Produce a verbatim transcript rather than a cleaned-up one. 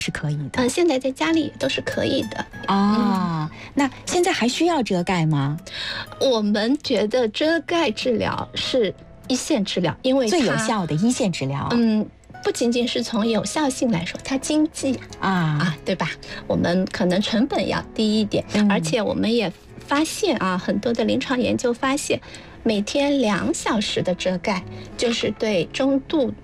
是可以的。 嗯、呃，现在在家里都是可以的啊、嗯。那现在还需要遮盖吗？ 我们觉得遮盖治疗是一线治疗，因为最有效的一线治疗。 嗯。不仅仅是从有效性来说，它经济啊啊，对吧？我们可能成本要低一点，嗯、而且我们也发现啊，很多的临床研究发现，每天两小时的遮盖就是对中度